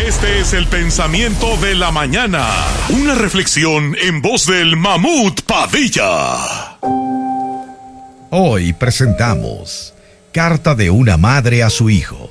Este es el pensamiento de la mañana. Una reflexión en voz del Mamut Padilla. Hoy presentamos Carta de una madre a su hijo.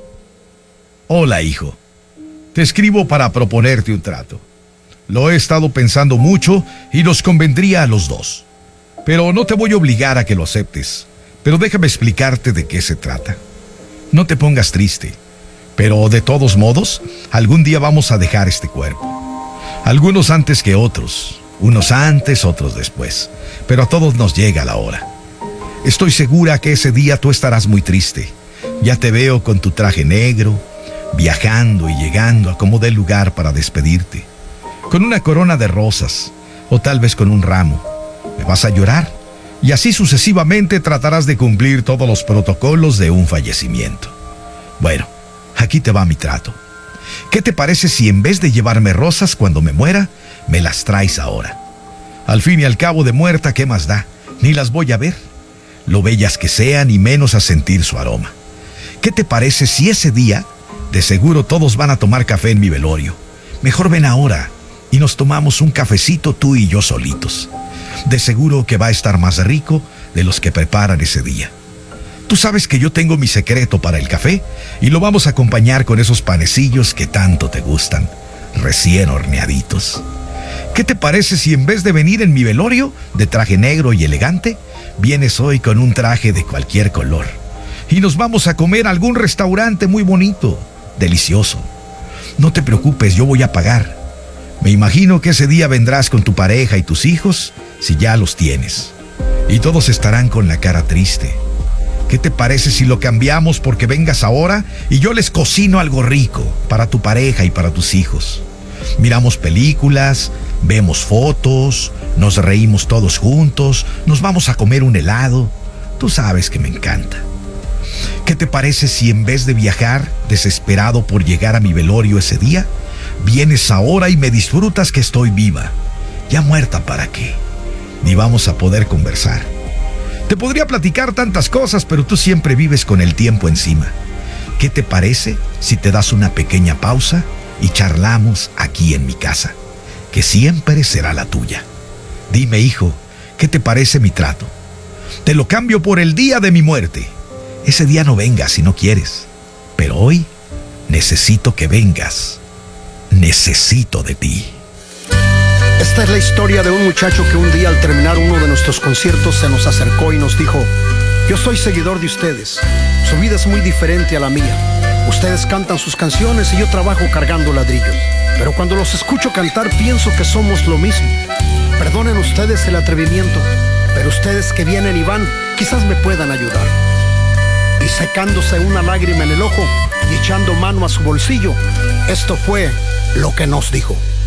Hola, hijo. Te escribo para proponerte un trato. Lo he estado pensando mucho y nos convendría a los dos. Pero no te voy a obligar a que lo aceptes. Pero déjame explicarte de qué se trata. No te pongas triste. Pero de todos modos, algún día vamos a dejar este cuerpo. Algunos antes que otros. Unos antes, otros después. Pero a todos nos llega la hora. Estoy segura que ese día tú estarás muy triste. Ya te veo con tu traje negro, viajando y llegando a como dé lugar para despedirte. Con una corona de rosas, o tal vez con un ramo. Me vas a llorar, y así sucesivamente tratarás de cumplir todos los protocolos de un fallecimiento. Bueno, aquí te va mi trato. ¿Qué te parece si en vez de llevarme rosas cuando me muera, me las traes ahora? Al fin y al cabo de muerta, ¿qué más da? Ni las voy a ver. Lo bellas que sean y menos a sentir su aroma. ¿Qué te parece si ese día, de seguro todos van a tomar café en mi velorio? Mejor ven ahora y nos tomamos un cafecito tú y yo solitos. De seguro que va a estar más rico de los que preparan ese día. Tú sabes que yo tengo mi secreto para el café y lo vamos a acompañar con esos panecillos que tanto te gustan, recién horneaditos. ¿Qué te parece si en vez de venir en mi velorio, de traje negro y elegante, vienes hoy con un traje de cualquier color? Y nos vamos a comer a algún restaurante muy bonito, delicioso. No te preocupes, yo voy a pagar. Me imagino que ese día vendrás con tu pareja y tus hijos, si ya los tienes. Y todos estarán con la cara triste. ¿Qué te parece si lo cambiamos porque vengas ahora y yo les cocino algo rico para tu pareja y para tus hijos? Miramos películas, vemos fotos, nos reímos todos juntos, nos vamos a comer un helado. Tú sabes que me encanta. ¿Qué te parece si en vez de viajar, desesperado por llegar a mi velorio ese día, vienes ahora y me disfrutas que estoy viva? Ya muerta, ¿para qué? Ni vamos a poder conversar. Te podría platicar tantas cosas, pero tú siempre vives con el tiempo encima. ¿Qué te parece si te das una pequeña pausa y charlamos aquí en mi casa, que siempre será la tuya? Dime, hijo, ¿qué te parece mi trato? Te lo cambio por el día de mi muerte. Ese día no vengas si no quieres, pero hoy necesito que vengas. Necesito de ti. Esta es la historia de un muchacho que un día al terminar uno de nuestros conciertos se nos acercó y nos dijo: yo soy seguidor de ustedes, su vida es muy diferente a la mía. Ustedes cantan sus canciones y yo trabajo cargando ladrillos, pero cuando los escucho cantar pienso que somos lo mismo. Perdonen ustedes el atrevimiento, pero ustedes que vienen y van quizás me puedan ayudar. Y secándose una lágrima en el ojo y echando mano a su bolsillo, esto fue lo que nos dijo.